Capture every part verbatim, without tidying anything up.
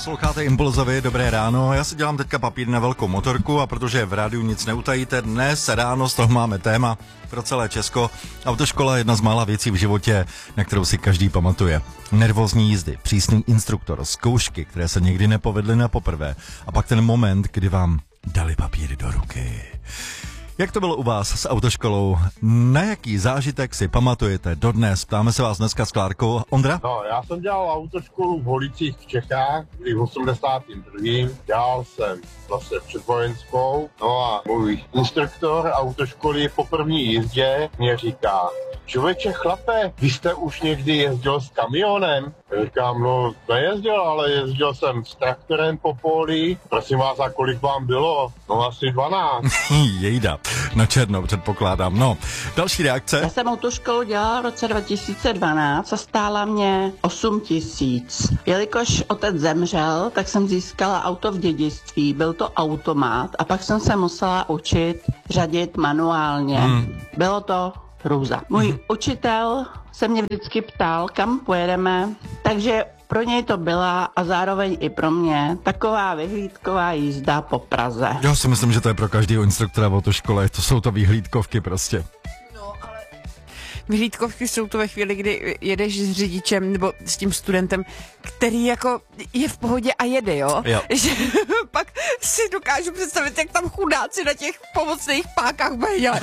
Posloucháte Impulzovi, dobré ráno. Já si dělám teďka papír na velkou motorku a protože v rádiu nic neutajíte, dnes ráno z toho máme téma pro celé Česko. Autoškola je jedna z mála věcí v životě, na kterou si každý pamatuje. Nervózní jízdy, přísný instruktor, zkoušky, které se nikdy nepovedly na poprvé a pak ten moment, kdy vám dali papír do ruky. Jak to bylo u vás s autoškolou? Na jaký zážitek si pamatujete dodnes? Ptáme se vás dneska s Klárkou. Ondra? No, já jsem dělal autoškolu v Holicích v Čechách, kdy v osmdesátém druhém Dělal jsem zase předvojenskou. No a můj instruktor autoškoly po první jízdě mě říká: člověče chlape, vy jste už někdy jezdil s kamionem? Já říkám, no nejezdil, ale jezdil jsem s traktorem po poli. Prosím vás, a kolik vám bylo? No asi dvanáct. Jejda, na černo předpokládám. No, další reakce. Já jsem autoškolu dělala v roce dva tisíce dvanáct a stála mě osm tisíc. Jelikož otec zemřel, tak jsem získala auto v dědictví, byl to automat a pak jsem se musela učit řadit manuálně. Hmm. Bylo to hrůza. Můj hmm. učitel se mě vždycky ptal, kam pojedeme, takže pro něj to byla a zároveň i pro mě taková vyhlídková jízda po Praze. Já si myslím, že to je pro každého instruktora v autoškole, to jsou to vyhlídkovky prostě. Vyhlídkovky jsou to ve chvíli, kdy jedeš s řidičem nebo s tím studentem, který jako je v pohodě a jede, jo? jo. Že pak si dokážu představit, jak tam chudáci na těch pomocných pákách mají dělat.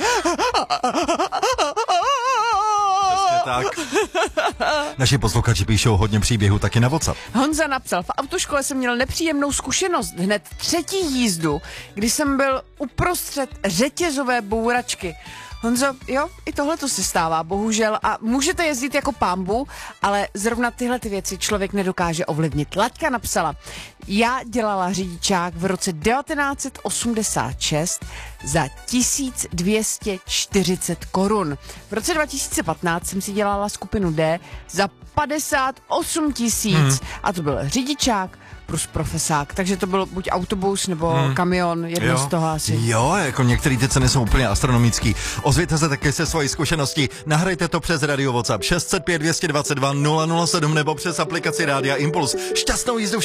Přesně tak. Naši posluchači píšou hodně příběhů taky na WhatsApp. Honza napsal: v autoškole jsem měl nepříjemnou zkušenost hned třetí jízdu, kdy jsem byl uprostřed řetězové bouračky. Honzo, jo, i tohle to se stává, bohužel, a můžete jezdit jako pambu, ale zrovna tyhle ty věci člověk nedokáže ovlivnit. Laďka napsala: já dělala řidičák v roce devatenáct set osmdesát šest za tisíc dvě stě čtyřicet korun. V roce dva tisíce patnáct jsem si dělala skupinu D za padesát osm tisíc hmm. a to byl řidičák plus profesák, takže to byl buď autobus nebo hmm. kamion, jedno jo. z toho asi. Jo, jako některé ty ceny jsou úplně astronomický. Ozvěte se taky se svojí zkušeností, nahrajte to přes radio WhatsApp šest set pět dvě dvacet dva nula nula sedm nebo přes aplikaci Rádia Impuls. Šťastnou jízdu.